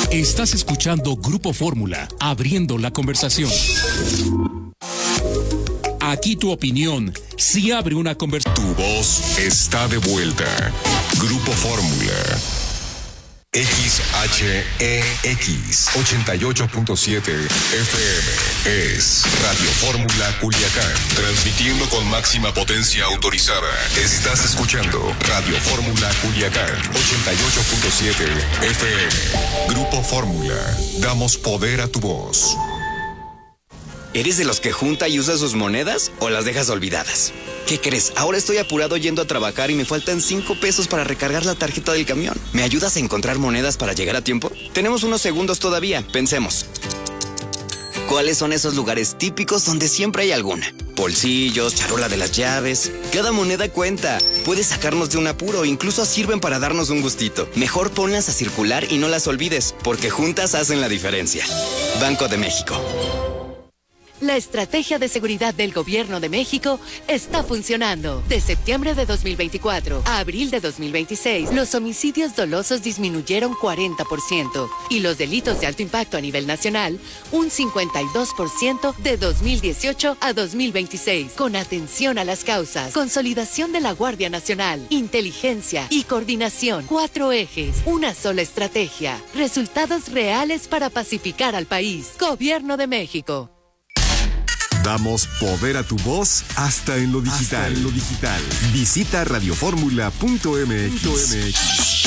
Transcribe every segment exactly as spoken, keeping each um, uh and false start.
Estás escuchando Grupo Fórmula, abriendo la conversación. Aquí tu opinión sí abre una conversación. Tu voz está de vuelta. Grupo Fórmula. X H E X ochenta y ocho punto siete F M es Radio Fórmula Culiacán, transmitiendo con máxima potencia autorizada. Estás escuchando Radio Fórmula Culiacán ochenta y ocho punto siete F M. Grupo Fórmula, damos poder a tu voz. ¿Eres de los que junta y usa sus monedas o las dejas olvidadas? ¿Qué crees? Ahora estoy apurado yendo a trabajar y me faltan cinco pesos para recargar la tarjeta del camión. ¿Me ayudas a encontrar monedas para llegar a tiempo? Tenemos unos segundos todavía, pensemos. ¿Cuáles son esos lugares típicos donde siempre hay alguna? Bolsillos, charola de las llaves. Cada moneda cuenta. Puede sacarnos de un apuro, incluso sirven para darnos un gustito. Mejor ponlas a circular y no las olvides, porque juntas hacen la diferencia. Banco de México. La estrategia de seguridad del Gobierno de México está funcionando. De septiembre de dos mil veinticuatro a abril de dos mil veintiséis, los homicidios dolosos disminuyeron cuarenta por ciento y los delitos de alto impacto a nivel nacional un cincuenta y dos por ciento de dos mil dieciocho a dos mil veintiséis. Con atención a las causas, consolidación de la Guardia Nacional, inteligencia y coordinación. Cuatro ejes, una sola estrategia. Resultados reales para pacificar al país. Gobierno de México. Damos poder a tu voz hasta en lo digital. Hasta en lo digital. Visita radioformula punto m x.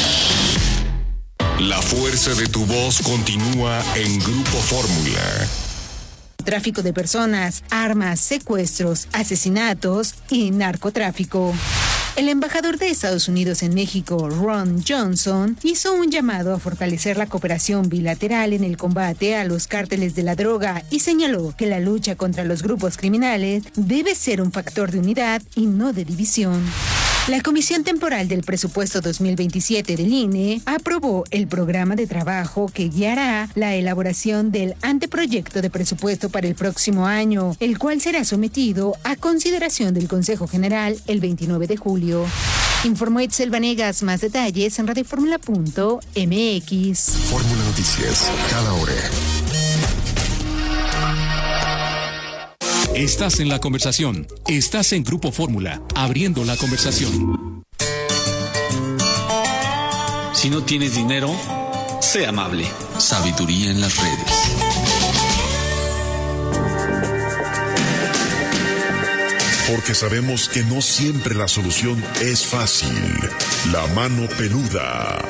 La fuerza de tu voz continúa en Grupo Fórmula. Tráfico de personas, armas, secuestros, asesinatos y narcotráfico. El embajador de Estados Unidos en México, Ron Johnson, hizo un llamado a fortalecer la cooperación bilateral en el combate a los cárteles de la droga y señaló que la lucha contra los grupos criminales debe ser un factor de unidad y no de división. La Comisión Temporal del Presupuesto dos mil veintisiete del I N E aprobó el programa de trabajo que guiará la elaboración del anteproyecto de presupuesto para el próximo año, el cual será sometido a consideración del Consejo General el veintinueve de julio. Informó Itzel Vanegas. Más detalles en radioformula punto m x. Fórmula Noticias, cada hora. Estás en la conversación. Estás en Grupo Fórmula, abriendo la conversación. Si no tienes dinero, sé amable. Sabiduría en las redes. Porque sabemos que no siempre la solución es fácil. La mano peluda.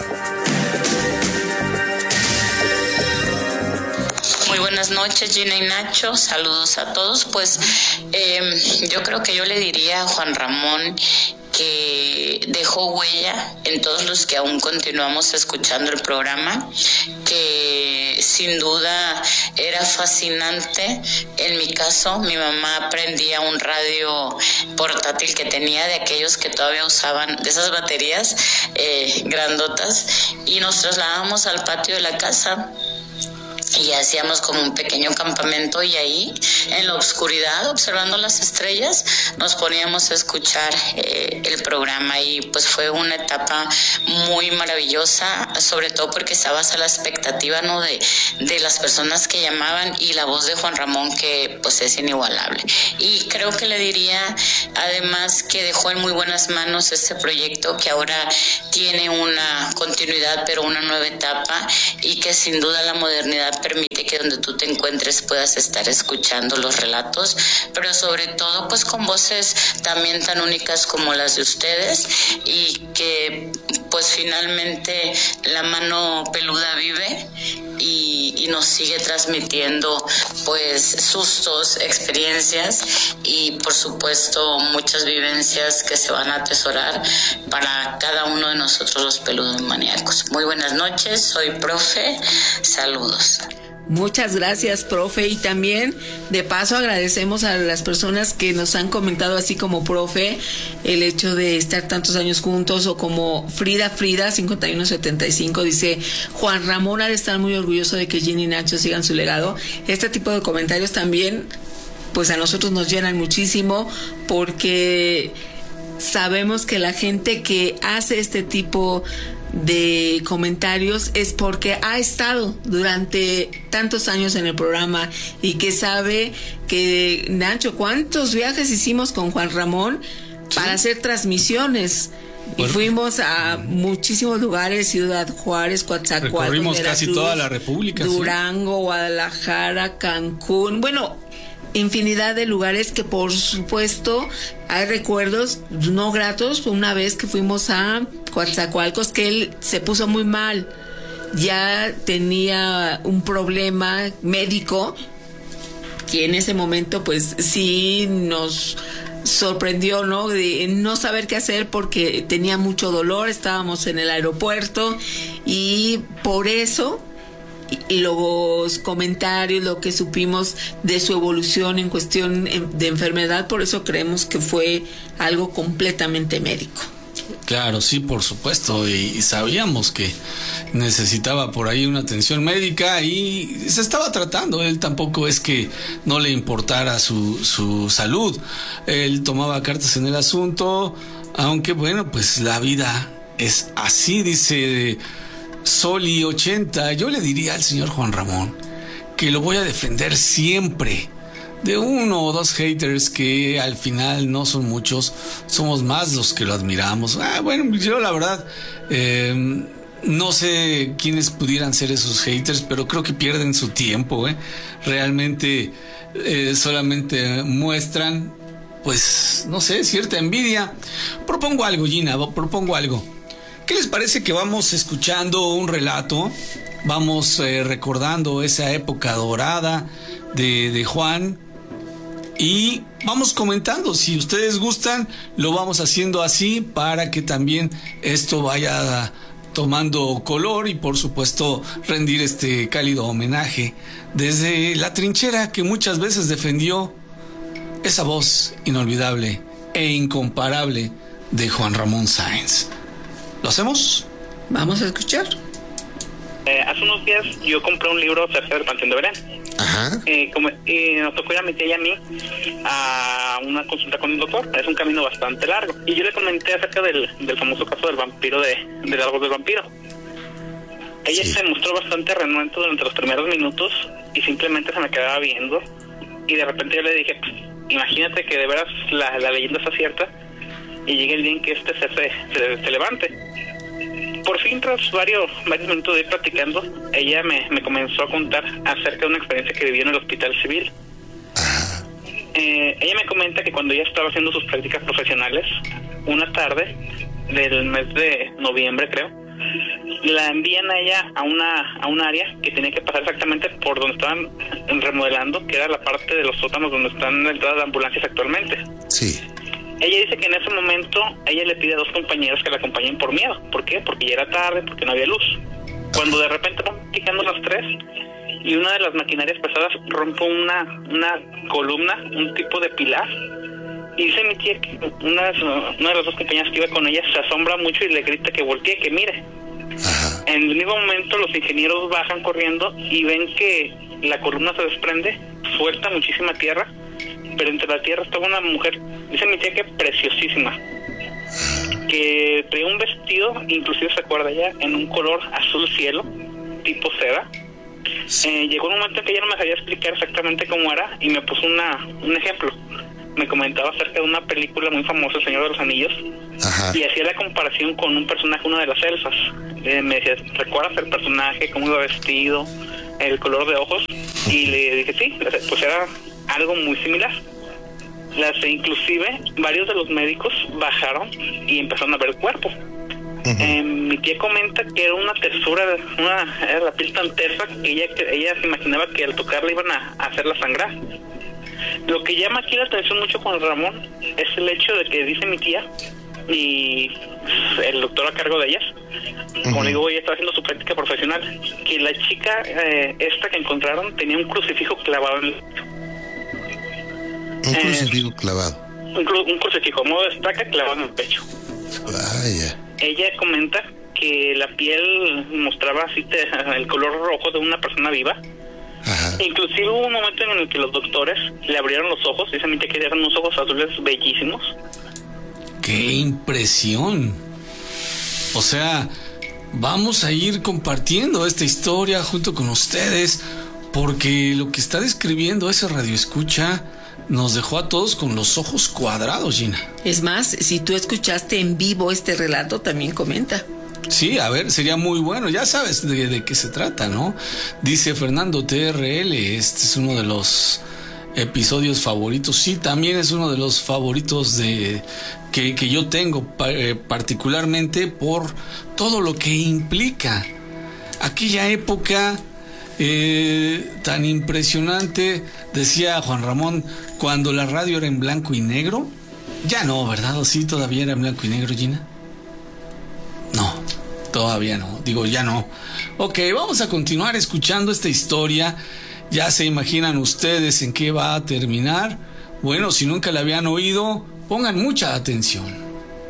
Muy buenas noches, Gina y Nacho, saludos a todos. Pues eh, yo creo que yo le diría a Juan Ramón que dejó huella en todos los que aún continuamos escuchando el programa, que sin duda era fascinante. En mi caso, mi mamá prendía un radio portátil que tenía, de aquellos que todavía usaban, de esas baterías eh, grandotas, y nos trasladábamos al patio de la casa y hacíamos como un pequeño campamento, y ahí en la oscuridad, observando las estrellas, nos poníamos a escuchar eh, el programa, y pues fue una etapa muy maravillosa, sobre todo porque estabas a la expectativa, ¿no?, de, de las personas que llamaban, y la voz de Juan Ramón, que pues es inigualable. Y creo que le diría además que dejó en muy buenas manos este proyecto, que ahora tiene una continuidad pero una nueva etapa, y que sin duda la modernidad permite que donde tú te encuentres puedas estar escuchando los relatos, pero sobre todo pues con voces también tan únicas como las de ustedes, y que pues finalmente la mano peluda vive y, y nos sigue transmitiendo pues sustos, experiencias y por supuesto muchas vivencias que se van a atesorar para cada uno de nosotros los peludos maníacos. Muy buenas noches, soy profe, saludos. Muchas gracias, profe, y también de paso agradecemos a las personas que nos han comentado, así como profe, el hecho de estar tantos años juntos, o como Frida Frida cincuenta y uno setenta y cinco dice: Juan Ramón ha de estar muy orgulloso de que Ginny y Nacho sigan su legado. Este tipo de comentarios también pues a nosotros nos llenan muchísimo, porque sabemos que la gente que hace este tipo de comentarios es porque ha estado durante tantos años en el programa y que sabe que, Nacho, ¿cuántos viajes hicimos con Juan Ramón para hacer transmisiones? Y bueno, fuimos a muchísimos lugares, Ciudad Juárez, Coatzacoalcos, recorrimos casi toda la República, Durango, ¿sí? Guadalajara, Cancún, bueno, infinidad de lugares que por supuesto hay recuerdos no gratos. Una vez que fuimos a Coatzacoalcos, que él se puso muy mal, ya tenía un problema médico que en ese momento pues sí nos sorprendió, ¿no? De no saber qué hacer porque tenía mucho dolor, estábamos en el aeropuerto y por eso los comentarios, lo que supimos de su evolución en cuestión de enfermedad, por eso creemos que fue algo completamente médico. Claro, sí, por supuesto, y, y sabíamos que necesitaba por ahí una atención médica y se estaba tratando. Él tampoco es que no le importara su, su salud, él tomaba cartas en el asunto, aunque bueno, pues la vida es así, dice Soli ochenta. Yo le diría al señor Juan Ramón que lo voy a defender siempre de uno o dos haters que al final no son muchos, somos más los que lo admiramos. Ah, bueno, yo la verdad eh, no sé quiénes pudieran ser esos haters, pero creo que pierden su tiempo, ¿eh? Realmente eh, solamente muestran, pues, no sé, cierta envidia. Propongo algo, Gina, propongo algo. ¿Qué les parece que vamos escuchando un relato? Vamos eh, recordando esa época dorada de, de Juan y vamos comentando. Si ustedes gustan, lo vamos haciendo así para que también esto vaya tomando color y por supuesto rendir este cálido homenaje desde la trinchera que muchas veces defendió esa voz inolvidable e incomparable de Juan Ramón Sáenz. ¿Lo hacemos? Vamos a escuchar. Eh, hace unos días yo compré un libro acerca del Panteón de Belén. Ajá. Eh, como, y nos tocó ir a mi tía y a mí a una consulta con el doctor. Es un camino bastante largo. Y yo le comenté acerca del, del famoso caso del vampiro, de, de Largos del Vampiro. Ella sí se mostró bastante renuente durante los primeros minutos y simplemente se me quedaba viendo. Y de repente yo le dije, pues, imagínate que de veras la, la leyenda está cierta y llegue el día en que este se, se, se, se levante. Por fin, tras varios, varios minutos de ir platicando, ella me, me comenzó a contar acerca de una experiencia que vivió en el hospital civil. Eh, ella me comenta que cuando ella estaba haciendo sus prácticas profesionales, una tarde del mes de noviembre, creo, la envían a ella a una a un área que tenía que pasar exactamente por donde estaban remodelando, que era la parte de los sótanos donde están la entrada de ambulancias actualmente. Sí. Ella dice que en ese momento ella le pide a dos compañeros que la acompañen por miedo. ¿Por qué? Porque ya era tarde, porque no había luz. Cuando de repente van picando las tres y una de las maquinarias pesadas rompe una una columna, un tipo de pilar, y dice mi tía que una de, una de las dos compañeras que iba con ella se asombra mucho y le grita que voltee, que mire. Ajá. En el mismo momento los ingenieros bajan corriendo y ven que la columna se desprende, suelta muchísima tierra, pero entre la tierra estaba una mujer, dice mi tía que preciosísima, que traía un vestido, inclusive se acuerda ya, en un color azul cielo, tipo seda. Eh, llegó un momento en que ella no me sabía explicar exactamente cómo era y me puso una un ejemplo. Me comentaba acerca de una película muy famosa, El Señor de los Anillos. Ajá. Y hacía la comparación con un personaje, una de las elfas. Eh, me decía, ¿recuerdas el personaje, cómo iba vestido, el color de ojos? Y le dije, sí, pues era algo muy similar. Las, inclusive varios de los médicos bajaron y empezaron a ver el cuerpo. Uh-huh. eh, mi tía comenta que era una tersura, una, era la piel tan tersa que ella, que ella se imaginaba que al tocarla iban a, a hacerla sangrar. Lo que llama aquí la atención mucho con Ramón es el hecho de que dice mi tía y el doctor a cargo de ellas, uh-huh, como digo, ella estaba haciendo su práctica profesional, que la chica eh, esta que encontraron tenía un crucifijo clavado en el... Un crucifijo eh, clavado. Un, cru, un crucifijo, modo de estaca clavado en el pecho. Vaya. Ella comenta que la piel mostraba así te, el color rojo de una persona viva. Ajá. Inclusive hubo un momento en el que los doctores le abrieron los ojos, dice mi tía que eran unos ojos azules bellísimos. ¡Qué impresión! O sea, vamos a ir compartiendo esta historia junto con ustedes, porque lo que está describiendo ese radioescucha nos dejó a todos con los ojos cuadrados, Gina. Es más, si tú escuchaste en vivo este relato, también comenta. Sí, a ver, sería muy bueno. Ya sabes de, de qué se trata, ¿no? Dice Fernando T R L, este es uno de los episodios favoritos. Sí, también es uno de los favoritos de que, que yo tengo, eh, particularmente por todo lo que implica aquella época eh, tan impresionante. Decía Juan Ramón, cuando la radio era en blanco y negro. Ya no, ¿verdad? ¿O sí todavía era en blanco y negro, Gina? No, todavía no. Digo, ya no. Ok, vamos a continuar escuchando esta historia. Ya se imaginan ustedes en qué va a terminar. Bueno, si nunca la habían oído, pongan mucha atención.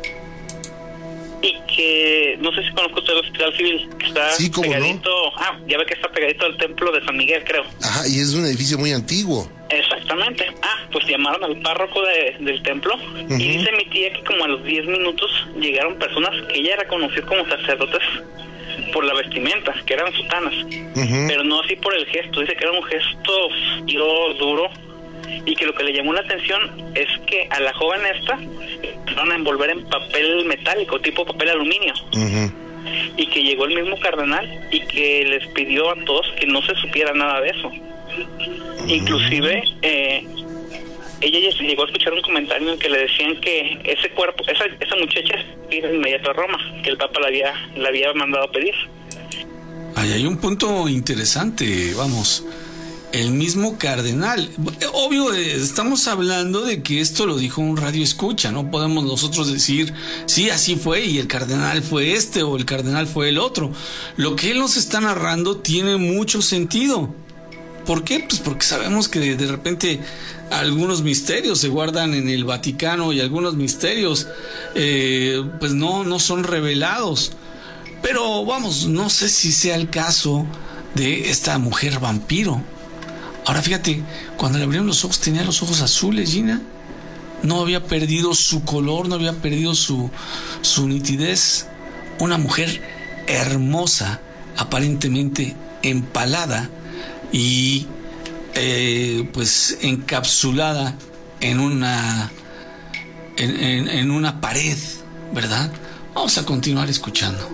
Y que, no sé si conozco usted el Hospital Civil, que está sí, ¿cómo pegadito, no? ah, ya ve que está pegadito al templo de San Miguel, creo. Ajá, y es un edificio muy antiguo. Exactamente. Ah, pues llamaron al párroco de, del templo, uh-huh. Y dice mi tía que como a los diez minutos llegaron personas que ella reconoció como sacerdotes por la vestimenta, que eran sutanas, uh-huh. Pero no así por el gesto. Dice que era un gesto frío, duro, y que lo que le llamó la atención es que a la joven esta van a envolver en papel metálico, tipo papel aluminio, uh-huh. Y que llegó el mismo cardenal y que les pidió a todos que no se supiera nada de eso, uh-huh. Inclusive eh, ella llegó a escuchar un comentario en el que le decían que ese cuerpo, esa, esa muchacha iba inmediato a Roma, que el Papa la había, la había mandado a pedir. Ahí hay un punto interesante, vamos. El mismo cardenal. Obvio, estamos hablando de que esto lo dijo un radio escucha. No podemos nosotros decir, sí, así fue y el cardenal fue este o el cardenal fue el otro. Lo que él nos está narrando tiene mucho sentido. ¿Por qué? Pues porque sabemos que de, de repente algunos misterios se guardan en el Vaticano y algunos misterios eh, pues no, no son revelados. Pero vamos, no sé si sea el caso de esta mujer vampiro. Ahora fíjate, cuando le abrieron los ojos tenía los ojos azules, Gina. No había perdido su color, no había perdido su, su nitidez. Una mujer hermosa, aparentemente empalada y eh, pues encapsulada en una en, en, en una pared, ¿verdad? Vamos a continuar escuchando.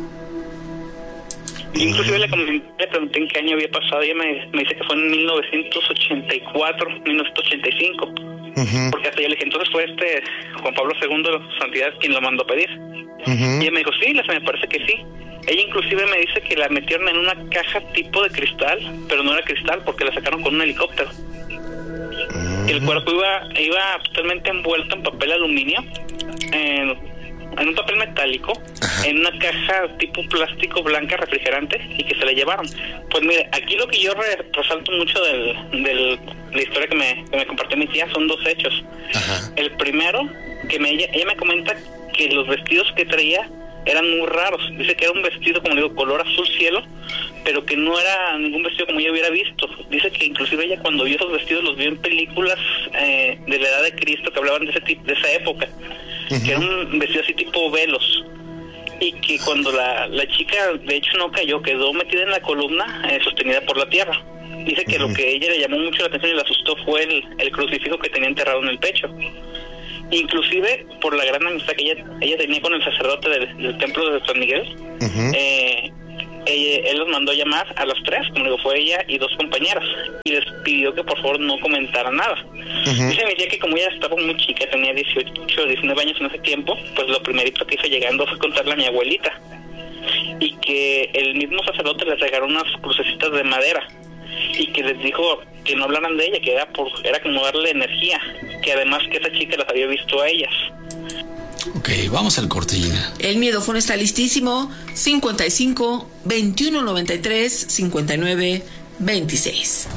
Inclusive le, le pregunté en qué año había pasado y ella me, me dice que fue en mil novecientos ochenta y cuatro, mil novecientos ochenta y cinco, uh-huh. Porque hasta yo le dije, entonces fue este Juan Pablo segundo, Santidad, quien lo mandó a pedir, uh-huh. Y ella me dijo, sí, me parece que sí. Ella inclusive me dice que la metieron en una caja tipo de cristal, pero no era cristal porque la sacaron con un helicóptero, uh-huh. El cuerpo iba, iba totalmente envuelto en papel aluminio, en... en un papel metálico, ajá. En una caja tipo plástico blanca refrigerante y que se la llevaron. Pues mire, aquí lo que yo re- resalto mucho del, del, de la historia que me, que me compartió mi tía son dos hechos, ajá. El primero, que me, ella, ella me comenta que los vestidos que traía eran muy raros. Dice que era un vestido, como digo, color azul cielo, pero que no era ningún vestido como ella hubiera visto. Dice que inclusive ella cuando vio esos vestidos los vio en películas eh, de la edad de Cristo que hablaban de ese tipo, de esa época, uh-huh. Que era un vestido así tipo velos, y que cuando la, la chica de hecho no cayó, quedó metida en la columna eh, sostenida por la tierra. Dice que uh-huh. Lo que a ella le llamó mucho la atención y la asustó fue el, el crucifijo que tenía enterrado en el pecho. Inclusive por la gran amistad que ella, ella tenía con el sacerdote del, del templo de San Miguel, uh-huh. eh, ella, él los mandó a llamar a las tres, como digo, fue ella y dos compañeras, y les pidió que por favor no comentaran nada. Uh-huh. Dice mi tía que como ella estaba muy chica, tenía dieciocho o diecinueve años en ese tiempo, pues lo primerito que hizo llegando fue contarle a mi abuelita, y que el mismo sacerdote les regaló unas crucecitas de madera, y que les dijo que no hablaran de ella, que era por era como darle energía, que además que esa chica las había visto a ellas. Ok, vamos al corte, Gina. El miedofono está listísimo. cincuenta y cinco, veintiuno noventa y tres, cincuenta y nueve, veintiséis.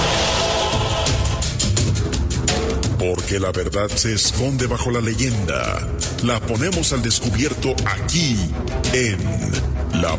Porque la verdad se esconde bajo la leyenda. La ponemos al descubierto aquí en